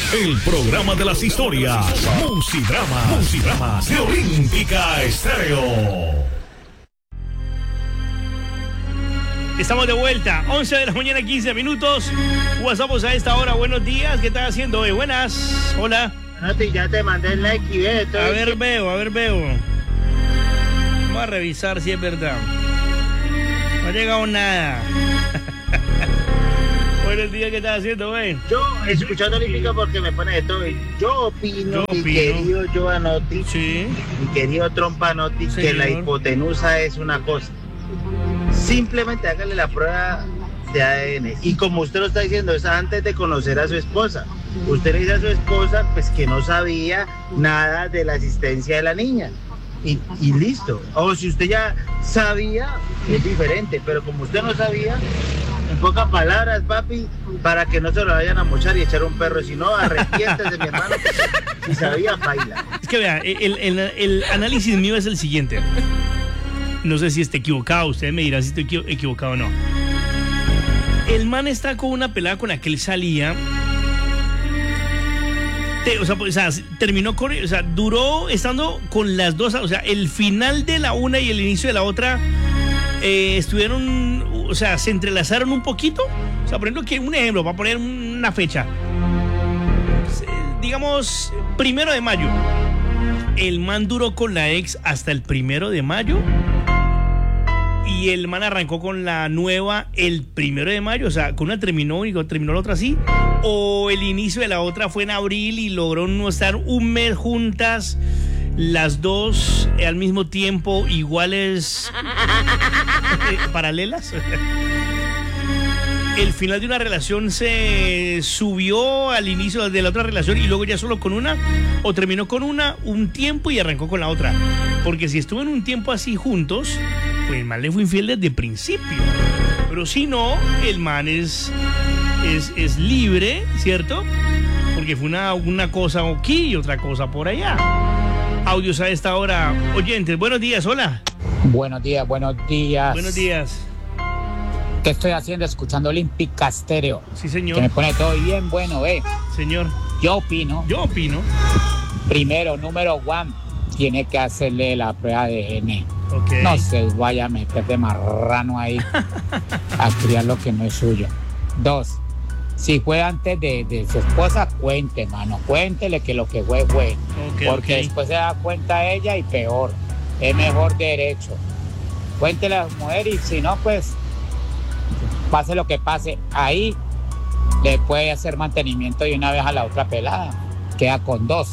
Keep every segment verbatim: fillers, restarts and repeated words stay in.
el programa de las historias. Musidrama, Musidrama de Olímpica Estéreo. Estamos de vuelta, once de la mañana, quince minutos. WhatsApp a esta hora, buenos días. ¿Qué estás haciendo hoy? Buenas, hola. No, te, ya te mandé el like y ve. A ver, que... veo, a ver, veo. Vamos a revisar si es verdad. No ha llegado nada. Buenos días, ¿qué estás haciendo, güey? Yo, escuchando Olímpica porque me pone de todo. Yo opino, Yo mi opino. querido Giovanotti, Sí. mi querido Trompanotti, Señor. que la hipotenusa es una cosa. Simplemente hágale la prueba de A D N. Y como usted lo está diciendo, es antes de conocer a su esposa. Usted le dice a su esposa pues que no sabía nada de la existencia de la niña. Y, y listo. O si usted ya sabía, es diferente. Pero como usted no sabía, en pocas palabras, papi, para que no se lo vayan a mochar y echar un perro. Si no, arrepiéntese, mi hermano. Si sabía, baila. Es que vea, el, el, el análisis mío es el siguiente. No sé si esté equivocado, ustedes me dirán si estoy equivocado o no. El man está con una pelada con la que él salía. Te, o, sea, o sea, terminó con, o sea, duró estando con las dos, o sea, el final de la una y el inicio de la otra eh, estuvieron, o sea, se entrelazaron un poquito. O sea, por ejemplo, que un ejemplo, para poner una fecha, digamos, primero de mayo. El man duró con la ex hasta el primero de mayo. Y el man arrancó con la nueva el primero de mayo, o sea, con una terminó y terminó la otra así. O el inicio de la otra fue en abril y logró no estar un mes juntas, las dos al mismo tiempo, iguales, eh, paralelas. El final de una relación se subió al inicio de la otra relación y luego ya solo con una, o terminó con una un tiempo y arrancó con la otra. Porque si estuvo en un tiempo así juntos, pues el man le fue infiel desde el principio. Pero si no, el man es, es, es libre, ¿cierto? Porque fue una, una cosa aquí y otra cosa por allá. Audios a esta hora. Oyentes, buenos días, hola. Buenos días, buenos días. Buenos días. ¿Qué estoy haciendo? Escuchando Olímpica Estéreo. Sí, señor. Que me pone todo bien bueno, ¿eh? Señor. Yo opino. Yo opino. Primero, número one, tiene que hacerle la prueba de A D N. Okay. No se vaya a meter de marrano ahí a criar lo que no es suyo. Dos, si fue antes de, de su esposa, cuente, mano. Cuéntele que lo que fue, fue. Okay, porque okay. después se da cuenta ella y peor. Es mejor derecho. Cuéntele a la mujer y si no, pues pase lo que pase, ahí le puede hacer mantenimiento de una vez a la otra pelada. Queda con dos.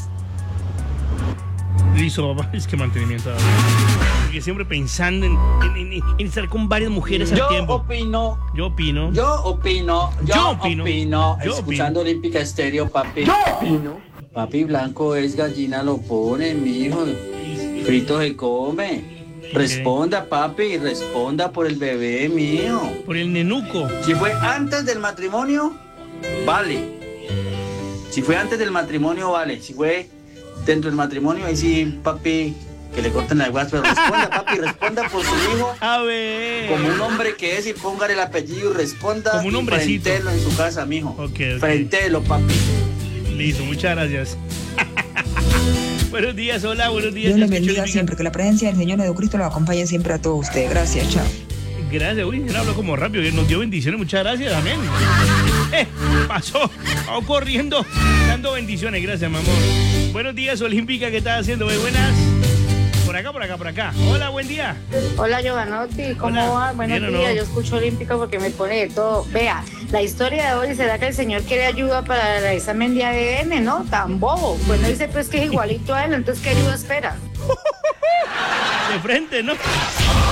Listo, papá, es que mantenimiento. Porque siempre pensando en, en, en, en estar con varias mujeres al yo tiempo. Opino, yo opino. Yo opino. Yo, yo opino. opino. Yo escuchando opino. Olímpica Estéreo, papi. Yo opino. Papi Blanco es gallina, lo pone, mijo. Frito se come. Responda, papi, responda por el bebé mío. Por el nenuco. Si fue antes del matrimonio, vale. Si fue antes del matrimonio, vale. Si fue dentro del matrimonio, ahí sí, papi, que le corten las guas. Pero responda, papi, responda por su hijo. A ver. Como un hombre que es y póngale el apellido y responda. Como un hombrecito. Frentelo en su casa, mijo. Ok, ok. Frentelo, papi. Listo, muchas gracias. Buenos días, hola, buenos días. Dios les bendiga siempre, que la presencia del Señor Jesucristo los acompañe siempre a todos ustedes. Gracias, chao. Gracias, uy, él habló como rápido, nos dio bendiciones, muchas gracias, amén. Eh, pasó, vamos corriendo, dando bendiciones, gracias, mi amor. Buenos días, Olímpica, ¿qué estás haciendo? Muy buenas. Por acá, por acá, por acá. Hola, buen día. Hola, Giovanotti, ¿cómo Hola. va? Buenos ¿Bien o días, no? yo escucho Olímpica porque me pone de todo. Vea, la historia de hoy, ¿será que el señor quiere ayuda para el examen de A D N? No, tan bobo. Pues no dice pues que es igualito a él, entonces ¿qué ayuda espera? De frente, ¿no?